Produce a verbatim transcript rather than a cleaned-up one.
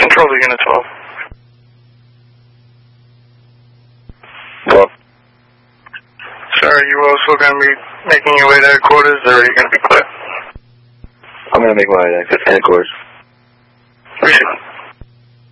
Control to Unit twelve. Well, sir, are you also going to be making your way to headquarters, or are you going to be clear? I'm going to make my way to headquarters. Appreciate it.